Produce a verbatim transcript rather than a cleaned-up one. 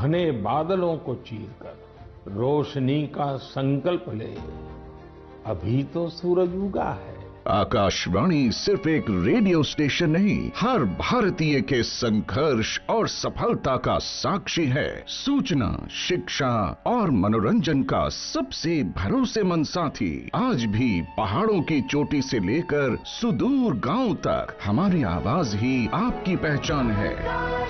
घने बादलों को चीरकर रोशनी का संकल्प ले। अभी तो सूरज उगा है। आकाशवाणी सिर्फ एक रेडियो स्टेशन नहीं, हर भारतीय के संघर्ष और सफलता का साक्षी है। सूचना, शिक्षा और मनोरंजन का सबसे भरोसेमंद साथी। आज भी पहाड़ों की चोटी से लेकर सुदूर गांव तक हमारी आवाज ही आपकी पहचान है।